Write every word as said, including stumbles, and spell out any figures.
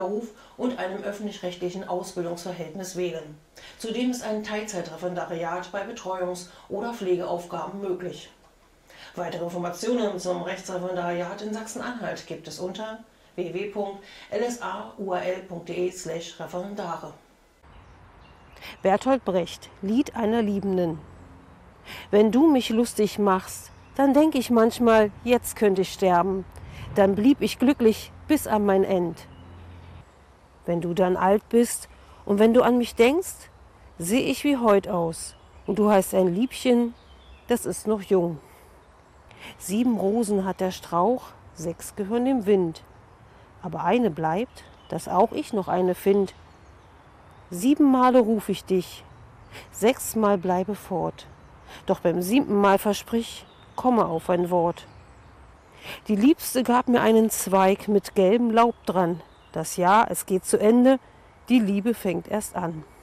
Beruf und einem öffentlich-rechtlichen Ausbildungsverhältnis wählen. Zudem ist ein Teilzeitreferendariat bei Betreuungs- oder Pflegeaufgaben möglich. Weitere Informationen zum Rechtsreferendariat in Sachsen-Anhalt gibt es unter w w w punkt l s a u a l punkt d e slash referendare. Bertolt Brecht, Lied einer Liebenden. Wenn du mich lustig machst, dann denk ich manchmal, jetzt könnte ich sterben. Dann blieb ich glücklich bis an mein End. Wenn du dann alt bist und wenn du an mich denkst, seh ich wie heut aus. Und du heißt ein Liebchen, das ist noch jung. Sieben Rosen hat der Strauch, sechs gehören dem Wind. Aber eine bleibt, dass auch ich noch eine find. Sieben Male ruf ich dich, sechsmal bleibe fort. Doch beim siebten Mal versprich, komme auf ein Wort. Die Liebste gab mir einen Zweig mit gelbem Laub dran. Das Jahr, es geht zu Ende, die Liebe fängt erst an.